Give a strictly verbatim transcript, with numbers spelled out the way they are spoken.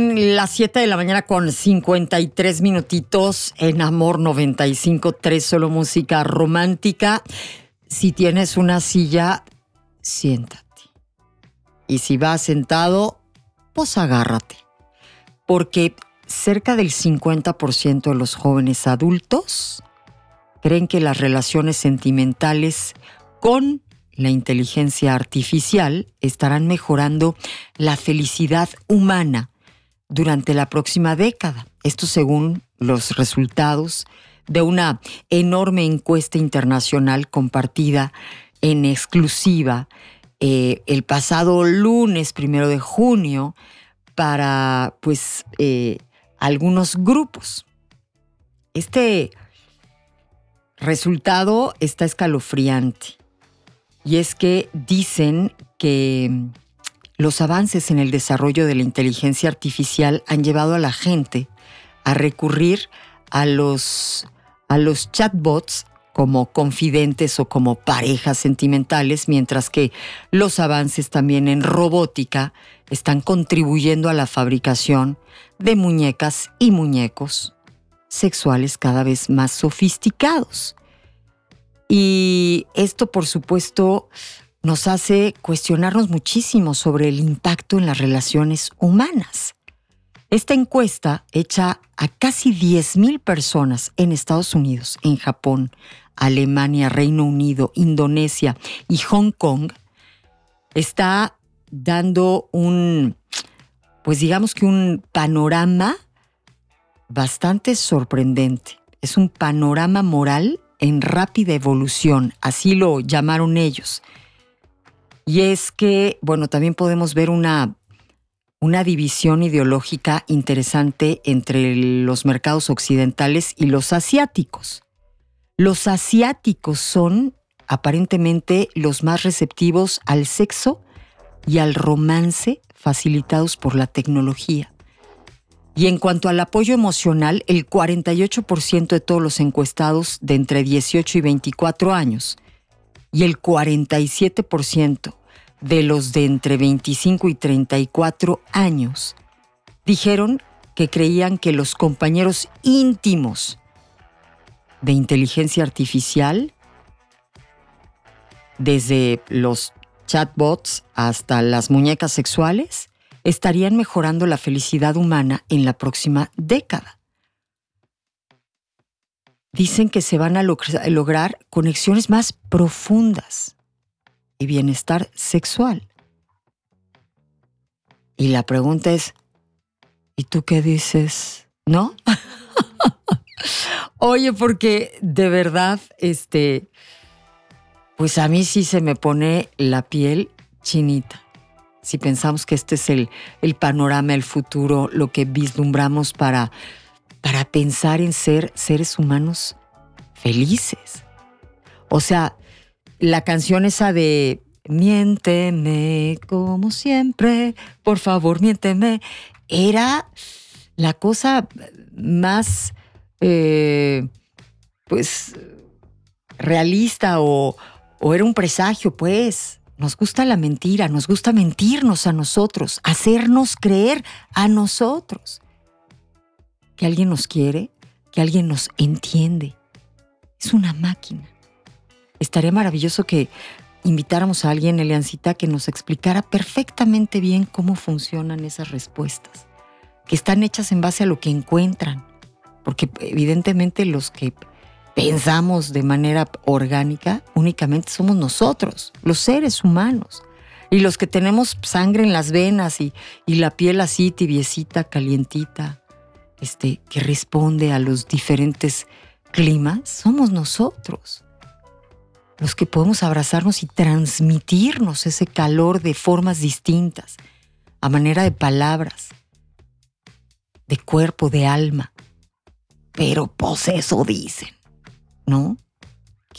Son las siete de la mañana con cincuenta y tres minutitos en Amor noventa y cinco punto tres, solo música romántica. Si tienes una silla, siéntate. Y si vas sentado, pues agárrate. Porque cerca del cincuenta por ciento de los jóvenes adultos creen que las relaciones sentimentales con la inteligencia artificial estarán mejorando la felicidad humana durante la próxima década. Esto según los resultados de una enorme encuesta internacional compartida en exclusiva eh, el pasado lunes primero de junio para pues eh, algunos grupos. Este resultado está escalofriante. Y es que dicen que los avances en el desarrollo de la inteligencia artificial han llevado a la gente a recurrir a los, a los chatbots como confidentes o como parejas sentimentales, mientras que los avances también en robótica están contribuyendo a la fabricación de muñecas y muñecos sexuales cada vez más sofisticados. Y esto, por supuesto, nos hace cuestionarnos muchísimo sobre el impacto en las relaciones humanas. Esta encuesta, hecha a casi diez mil personas en Estados Unidos, en Japón, Alemania, Reino Unido, Indonesia y Hong Kong, está dando un, pues digamos que un panorama bastante sorprendente. Es un panorama moral en rápida evolución, así lo llamaron ellos. Y es que, bueno, también podemos ver una, una división ideológica interesante entre los mercados occidentales y los asiáticos. Los asiáticos son aparentemente los más receptivos al sexo y al romance facilitados por la tecnología. Y en cuanto al apoyo emocional, el cuarenta y ocho por ciento de todos los encuestados de entre dieciocho y veinticuatro años y el cuarenta y siete por ciento de los de entre veinticinco y treinta y cuatro años dijeron que creían que los compañeros íntimos de inteligencia artificial, desde los chatbots hasta las muñecas sexuales, estarían mejorando la felicidad humana en la próxima década. Dicen que se van a log- lograr conexiones más profundas y bienestar sexual. Y la pregunta es, ¿y tú qué dices? ¿No? Oye, porque de verdad, este, pues a mí sí se me pone la piel chinita. Si pensamos que este es el, el panorama, el futuro, lo que vislumbramos para, para pensar en ser seres humanos felices. O sea, la canción esa de miénteme como siempre, por favor, miénteme, era la cosa más, eh, pues, realista o, o era un presagio, pues. Nos gusta la mentira, nos gusta mentirnos a nosotros, hacernos creer a nosotros que alguien nos quiere, que alguien nos entiende. Es una máquina. Estaría maravilloso que invitáramos a alguien, Eliancita, que nos explicara perfectamente bien cómo funcionan esas respuestas, que están hechas en base a lo que encuentran, porque evidentemente los que pensamos de manera orgánica únicamente somos nosotros, los seres humanos. Y los que tenemos sangre en las venas y, y la piel así tibiecita, calientita, este, que responde a los diferentes climas, somos nosotros. Los que podemos abrazarnos y transmitirnos ese calor de formas distintas, a manera de palabras, de cuerpo, de alma. Pero pues eso dicen, ¿no?